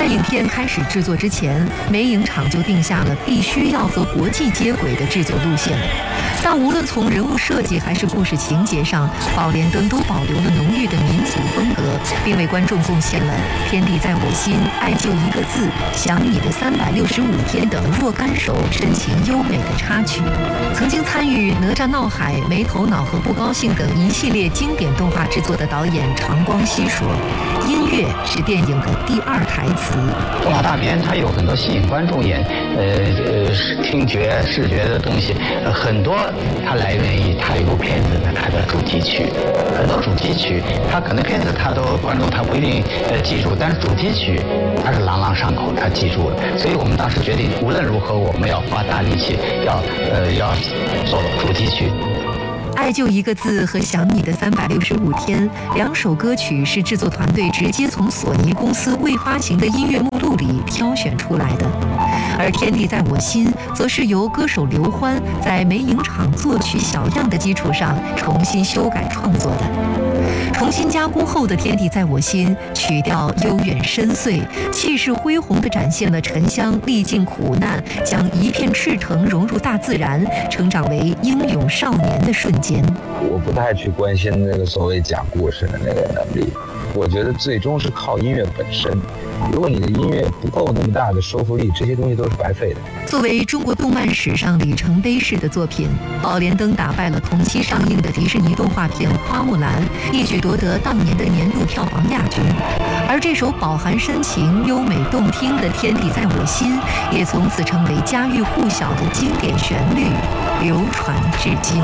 影片开始制作之前，美影厂就定下了必须要和国际接轨的制作路线。但无论从人物设计还是故事情节上，宝莲灯都保留了浓郁的民族风格，并为观众贡献了《天地在我心》《爱就一个字》《想你的365天》等若干首深情优美的插曲。曾经参与《哪吒闹海》《没头脑》和《不高兴》等一系列经典动画制作的导演常光熙说：“音乐是电影的第二台词。 动画大片它有很多吸引观众眼，听觉、视觉的东西，很多它来源于它一部片子的它的主题曲。很多主题曲，它可能片子观众他不一定记住，但是主题曲它是朗朗上口，他记住了。所以我们当时决定，无论如何我们要花大力气，要做主题曲。 爱就一个字和想你的365天两首歌曲是制作团队直接从索尼公司未发行的音乐目录里挑选出来的，而天地在我心则是由歌手刘欢在美影厂作曲小样的基础上重新修改创作的。重新加工后的天地在我心曲调悠远深邃，气势恢宏地展现了沉香历尽苦难，将一片赤诚融入大自然，成长为英勇少年的瞬间。 我不太去关心那个所谓讲故事的那个能力，我觉得最终是靠音乐本身。如果你的音乐不够那么大的说服力，这些东西都是白费的。 作为中国动漫史上里程碑式的作品，《宝莲灯》打败了同期上映的迪士尼动画片《花木兰》，一举夺得当年的年度票房亚军。而这首饱含深情、优美动听的《天地在我心》，也从此成为家喻户晓的经典旋律，流传至今。